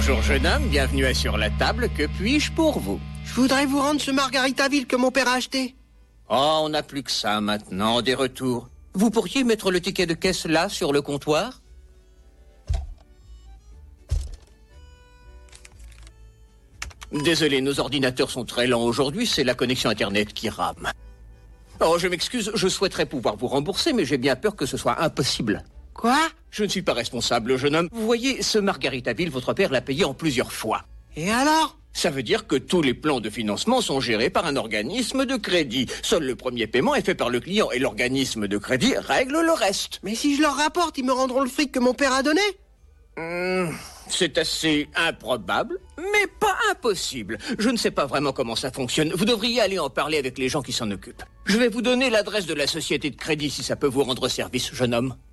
Bonjour jeune homme, bienvenue à Sur la table, que puis-je pour vous? Je voudrais vous rendre ce Margaritaville que mon père a acheté. Oh, on n'a plus que ça maintenant, des retours. Vous pourriez mettre le ticket de caisse là, sur le comptoir? Désolé, nos ordinateurs sont très lents aujourd'hui, c'est la connexion Internet qui rame. Oh, je m'excuse, je souhaiterais pouvoir vous rembourser, mais j'ai bien peur que ce soit impossible. Quoi? Je ne suis pas responsable, jeune homme. Vous voyez, ce Margaritaville, votre père l'a payé en plusieurs fois. Et alors? Ça veut dire que tous les plans de financement sont gérés par un organisme de crédit. Seul le premier paiement est fait par le client et l'organisme de crédit règle le reste. Mais si je leur rapporte, ils me rendront le fric que mon père a donné? C'est assez improbable, mais pas impossible. Je ne sais pas vraiment comment ça fonctionne. Vous devriez aller en parler avec les gens qui s'en occupent. Je vais vous donner l'adresse de la société de crédit si ça peut vous rendre service, jeune homme.